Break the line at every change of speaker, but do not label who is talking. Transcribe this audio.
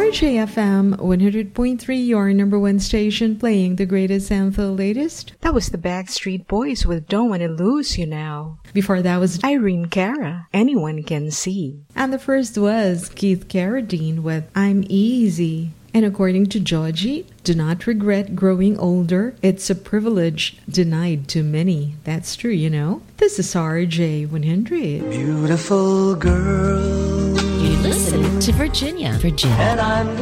RJFM 100.3, your number one station, playing the greatest and the latest.
That was the Backstreet Boys with Don't Wanna Lose You Now.
Before that was
Irene Cara, Anyone Can See.
And the first was Keith Carradine with I'm Easy. And according to Georgie, do not regret growing older. It's a privilege denied to many. That's true, you know. This is RJ100.
Beautiful girl.
You listen to Virginia.
And I'm